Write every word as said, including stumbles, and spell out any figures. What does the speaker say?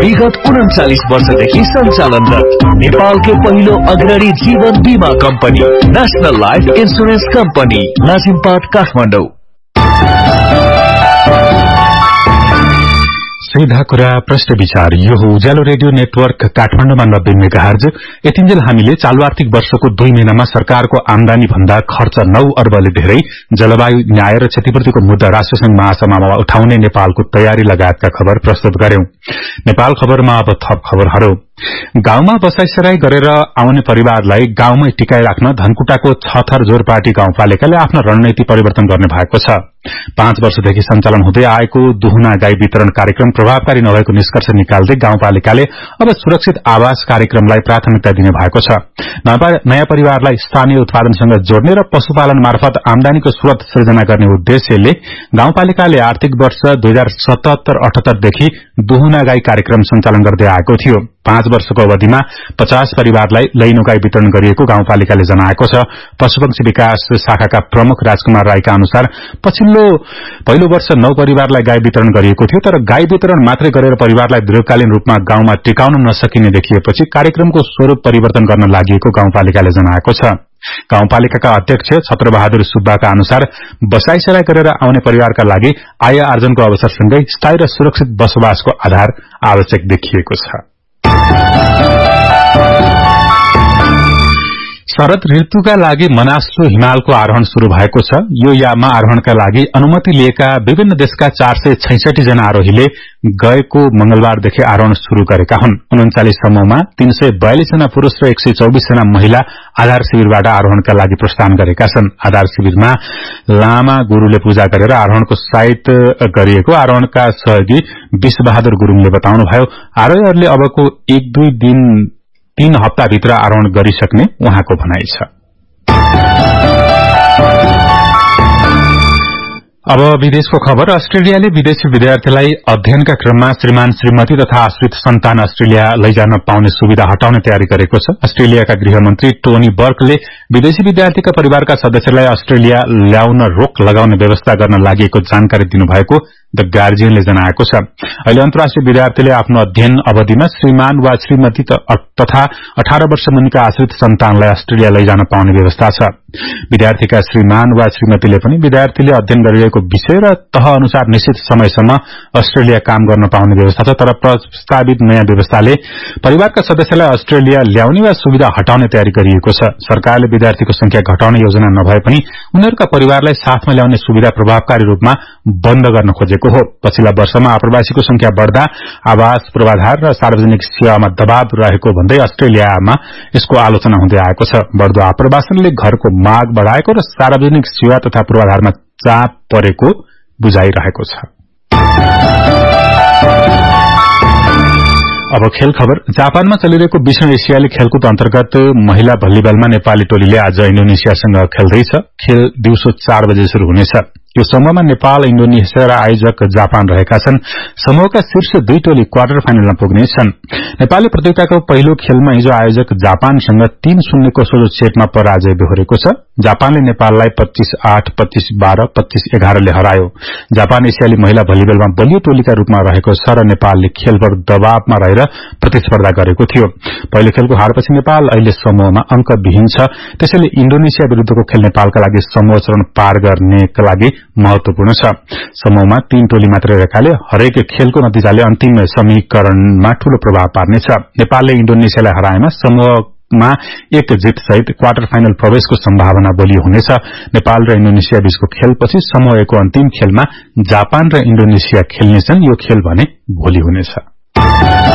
विगत उन्चालीस वर्षदेखि सञ्चालनरत नेपालकै पहिलो अग्रणी जीवन बीमा company national life insurance company Lazimpat Kathmandu. सीधा कुरा प्रश्न विचार यो हो उज्यालो रेडियो नेटवर्क काठमाडौँमा नब्बे मेगाहर्ज। यतिन्जेल हामीले चालू आर्थिक वर्षको दुई महिनामा सरकारको आमदानी भन्दा खर्च नौ अर्बले धेरै, जलवायु न्याय र क्षतिपूर्तिको मुद्दा राष्ट्रसंघ महासभामा उठाउने नेपालको तयारी लगायतका खबर प्रस्तुत गर्यौं। नेपाल खबरमा अब थप खबरहरू। गाउँमा बसाइसराई गरेर आउने परिवारलाई गाउँमै टिकाइ राख्न धनकुटाको छथर जोरपाटी गाउँपालिकाले आफ्नो रणनीति परिवर्तन गर्ने भएको छ। पाँच वर्षदेखि सञ्चालन हुँदै आएको दुहुना गाई वितरण कार्यक्रम प्रभावकारी नभएको निष्कर्ष निकाल्दै गाउँपालिकाले अब सुरक्षित आवास कार्यक्रमलाई प्राथमिकता दिने भएको छ। नयाँ परिवारलाई स्थानीय उत्पादनसँग जोड्ने र पशुपालन मार्फत आमदानीको स्रोत सृजना गर्ने उद्देश्यले गाउँपालिकाले आर्थिक वर्ष दुई हजार सतहत्तर अठहत्तरदेखि दुहुना गाई कार्यक्रम सञ्चालन गर्दै आएको थियो। पाँच वर्षको अवधिमा पचास परिवारलाई लैनो गाई वितरण गरिएको गाउँपालिकाले जनाएको छ। पशुपक्षी विकास शाखाका प्रमुख राजकुमार राईका अनुसार पछिल्लो पहिलो वर्ष नौ परिवारलाई गाई वितरण गरिएको थियो, तर गाई वितरण मात्रै गरेर परिवारलाई दीर्घकालीन रूपमा गाउँमा टिकाउन नसकिने देखिएपछि कार्यक्रमको स्वरूप परिवर्तन गर्न लागि गाउँपालिकाले जनाएको छ। गाउँपालिकाका अध्यक्ष छत्रबहादुर सुब्बाका अनुसार बसाइसराई गरेर आउने परिवारका लागि आय आर्जनको अवसरसँगै स्थायी र सुरक्षित बसोबासको आधार आवश्यक देखिएको छ। शरद ऋतुका लागि मनासु हिमालको आरोहण शुरू भएको छ। यो याममा आरोहणका लागि अनुमति लिएका विभिन्न देशका चार सय छैसठी जना आरोहीले गएको मंगलबारदेखि आरोहण शुरू गरेका हुन्। उन्चालीस समूहमा तीन सय बयालिस जना पुरूष र एक सय चौबिस जना महिला आधार शिविरबाट आरोहणका लागि प्रस्थान गरेका छन्। आधार शिविरमा लामा गुरूले पूजा गरेर आरोहणको साइत गरिएको आरोहणका सहयोगी विश्वबहादुर गुरूङले बताउनुभयो। आरोहीहरूले अबको एक दुई दिन तीन हप्ताभित्र आरोहण गरिसक्ने उहाँको भनाइ छ। अब विदेशको खबर। अस्ट्रेलियाले विदेशी विद्यार्थीलाई अध्ययनका क्रममा श्रीमान श्रीमती तथा आश्रित सन्तान अस्ट्रेलिया लैजान पाउने सुविधा हटाउने तयारी गरेको छ। अस्ट्रेलियाका गृहमन्त्री टोनी बर्कले विदेशी विद्यार्थीका परिवारका सदस्यलाई अस्ट्रेलिया ल्याउन रोक लगाउने व्यवस्था गर्न लागि जानकारी दिनुभएको द गार्जियनले जनाएको छ। अहिले अन्तर्राष्ट्रिय विद्यार्थीले आफ्नो अध्ययन अवधिमा श्रीमान वा श्रीमती तथा अठारह वर्ष मुनिका आश्रित सन्तानलाई अस्ट्रेलिया लैजान पाउने व्यवस्था छ। विद्यार्थीका श्रीमान वा श्रीमतीले पनि विद्यार्थीले अध्ययन गरिरहेको विषय र तह अनुसार निश्चित समयसम्म अस्ट्रेलिया काम गर्न पाउने व्यवस्था छ। तर प्रस्तावित नयाँ व्यवस्थाले परिवारका सदस्यलाई अस्ट्रेलिया ल्याउने वा सुविधा हटाउने तयारी गरिएको छ। सरकारले विद्यार्थीको संख्या घटाउने योजना नभए पनि उनीहरूका परिवारलाई साथमा ल्याउने सुविधा प्रभावकारी रूपमा बन्द गर्न खोजेको हो। पछिल्ला वर्षमा आप्रवासीको संख्या बढ़दा आवास पूर्वाधार र सार्वजनिक सेवामा दबाव रहेको भन्दै अस्ट्रेलियामा यसको आलोचना हुँदै आएको छ। बढ़दो आप्रवासनले घरको माग बढ़ाएको र सार्वजनिक सेवा तथा पूर्वाधारमा चाप परेको बुझाइरहेको छ। अब खेल खबर। जापानमा चलिरहेको विश्व एसियाली खेलकुद अन्तर्गत महिला भलिबलमा नेपाली टोलीले आज इन्डोनेसियासँग खेल्दैछ। खेल दिउँसो चार बजे शुरू हुनेछ। यो समूहमा नेपाल, इन्डोनेसिया र आयोजक जापान रहेका छन्। समूहका शीर्ष दुई टोली क्वार्टर फाइनलमा पुग्नेछन्। नेपाली प्रतियोगिताको पहिलो खेलमा हिजो आयोजक जापानसँग तीन शून्यको सोझो सेटमा पराजय बेहोरेको छ। जापानले नेपाललाई पच्चीस आठ, पच्चीस बाह्र, पच्चीस एघारले हरायो। जापान एसियाली महिला भलिबलमा बलियो टोलीका रूपमा रहेको छ र नेपालले खेलभर दबावमा रहेर प्रतिस्पर्धा गरेको थियो। पहिलो खेलको हारपछि नेपाल अहिले समूहमा अंकविहीन छ। त्यसैले इन्डोनेसिया विरूद्धको खेल नेपालका लागि समूह चरण पार गर्नेका लागि महत्वपूर्ण छ। समूहमा तीन टोली मात्रै रहेकाले हरेक खेलको नतिजाले अन्तिम समीकरणमा ठूलो प्रभाव पार्नेछ। नेपालले इन्डोनेसियालाई हराएमा समूहमा एक जित सहित क्वार्टर फाइनल प्रवेशको सम्भावना बलियो हुनेछ। नेपाल र इन्डोनेसिया बीचको खेलपछि समूह एकको अन्तिम खेलमा जापान र इन्डोनेसिया खेल्नेछन्। यो खेल भने भोलि हुनेछ।